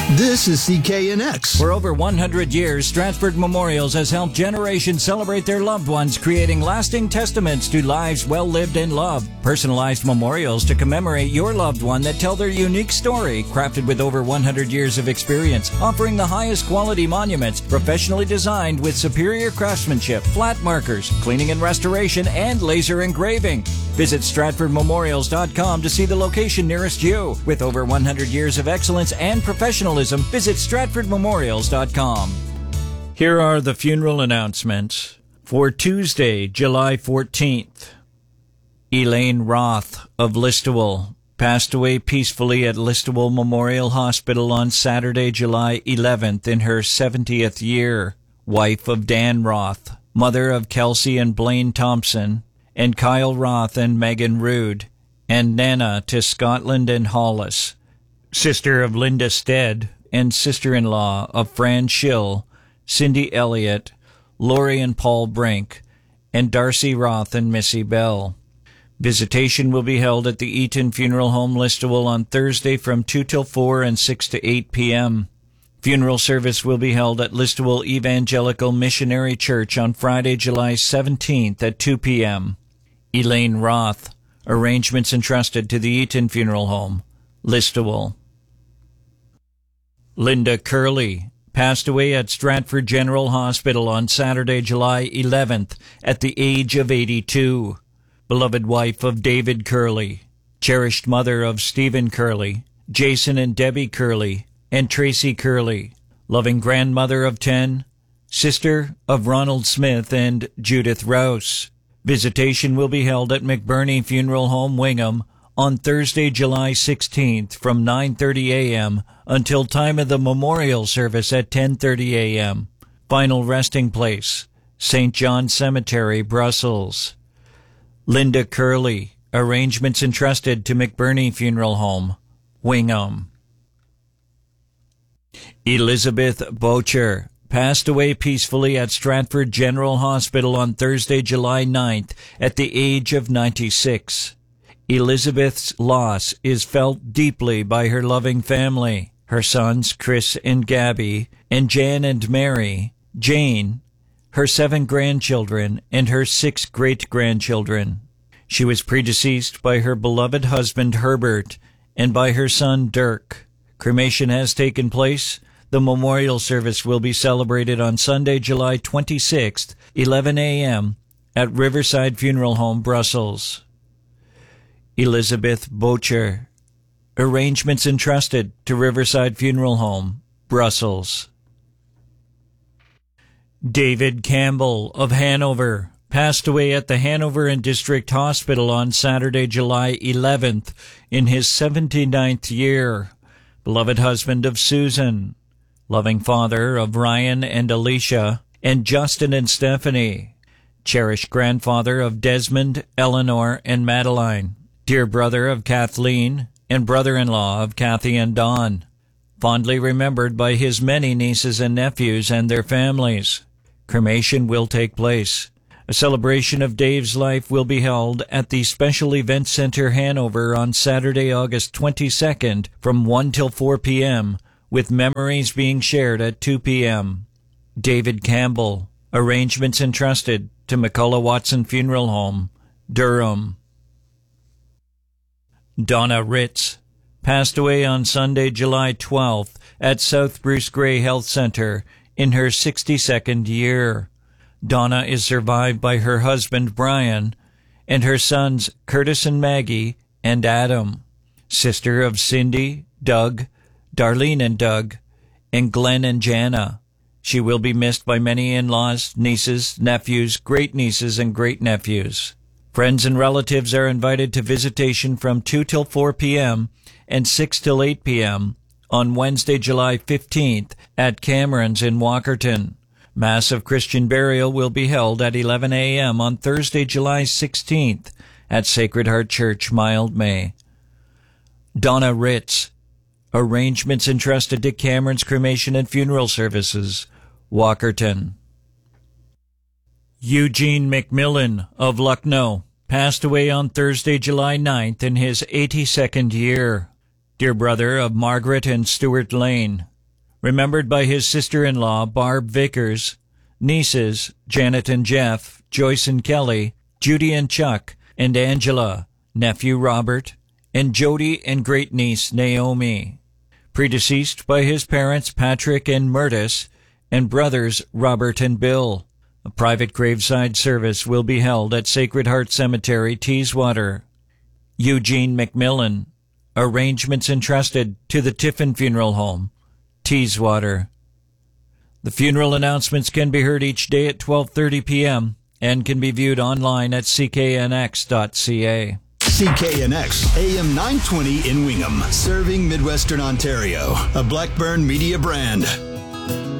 This is CKNX. For over 100 years, Stratford Memorials has helped generations celebrate their loved ones, creating lasting testaments to lives well lived in love. Personalized memorials to commemorate your loved one that tell their unique story, crafted with over 100 years of experience, offering the highest quality monuments, professionally designed with superior craftsmanship, flat markers, cleaning and restoration, and laser engraving. Visit StratfordMemorials.com to see the location nearest you. With over 100 years of excellence and professionalism, visit StratfordMemorials.com. Here are the funeral announcements for Tuesday, July 14th. Elaine Roth of Listowel passed away peacefully at Listowel Memorial Hospital on Saturday, July 11th in her 70th year. Wife of Dan Roth, mother of Kelsey and Blaine Thompson, and Kyle Roth and Megan Rood, and Nana to Scotland and Hollis. Sister of Linda Stead, and sister-in-law of Fran Schill, Cindy Elliott, Lori and Paul Brink, and Darcy Roth and Missy Bell. Visitation will be held at the Eaton Funeral Home, Listowel on Thursday from 2 till 4 and 6 to 8 p.m. Funeral service will be held at Listowel Evangelical Missionary Church on Friday, July 17th at 2 p.m. Elaine Roth. Arrangements entrusted to the Eaton Funeral Home, Listowel. Linda Curley passed away at Stratford General Hospital on Saturday, July 11th at the age of 82. Beloved wife of David Curley, cherished mother of Stephen Curley, Jason and Debbie Curley, and Tracy Curley, loving grandmother of 10, sister of Ronald Smith and Judith Rouse. Visitation will be held at McBurney Funeral Home, Wingham, on Thursday, July 16th from 9:30 a.m. until time of the memorial service at 10:30 a.m. Final resting place, St. John Cemetery, Brussels. Linda Curley. Arrangements entrusted to McBurney Funeral Home, Wingham. Elizabeth Bocher passed away peacefully at Stratford General Hospital on Thursday, July 9th at the age of 96. Elizabeth's loss is felt deeply by her loving family, her sons Chris and Gabby, and Jan and Mary, Jane, her 7 grandchildren, and her 6 great-grandchildren. She was predeceased by her beloved husband Herbert and by her son Dirk. Cremation has taken place. The memorial service will be celebrated on Sunday, July 26th, 11 a.m. at Riverside Funeral Home, Brussels. Elizabeth Bocher. Arrangements entrusted to Riverside Funeral Home, Brussels. David Campbell of Hanover passed away at the Hanover and District Hospital on Saturday, July 11th in his 79th year. Beloved husband of Susan, loving father of Ryan and Alicia, and Justin and Stephanie, cherished grandfather of Desmond, Eleanor, and Madeline, dear brother of Kathleen, and brother-in-law of Kathy and Dawn, fondly remembered by his many nieces and nephews and their families. Cremation will take place. A celebration of Dave's life will be held at the Special Event Center, Hanover, on Saturday, August 22nd from 1 till 4 p.m., with memories being shared at 2 p.m. David Campbell. Arrangements entrusted to McCullough Watson Funeral Home, Durham. Donna Ritz passed away on Sunday, July 12th at South Bruce Grey Health Center in her 62nd year. Donna is survived by her husband, Brian, and her sons, Curtis and Maggie, and Adam, sister of Cindy, Doug, Darlene and Doug, and Glenn and Jana. She will be missed by many in-laws, nieces, nephews, great-nieces, and great-nephews. Friends and relatives are invited to visitation from 2 till 4 p.m. and 6 till 8 p.m. on Wednesday, July 15th at Cameron's in Walkerton. Mass of Christian burial will be held at 11 a.m. on Thursday, July 16th at Sacred Heart Church, Mildmay. Donna Ritz. Arrangements entrusted to Cameron's Cremation and Funeral Services, Walkerton. Eugene McMillan of Lucknow passed away on Thursday, July 9th in his 82nd year. Dear brother of Margaret and Stuart Lane, Remembered by his sister-in-law, Barb Vickers, nieces, Janet and Jeff, Joyce and Kelly, Judy and Chuck, and Angela, nephew Robert, and Jody and great-niece Naomi. Predeceased by his parents, Patrick and Murtis, and brothers, Robert and Bill. A private graveside service will be held at Sacred Heart Cemetery, Teeswater. Eugene McMillan. Arrangements entrusted to the Tiffin Funeral Home, Teeswater. The funeral announcements can be heard each day at 12:30 p.m. and can be viewed online at cknx.ca. CKNX AM 920 in Wingham, serving Midwestern Ontario, a Blackburn Media brand.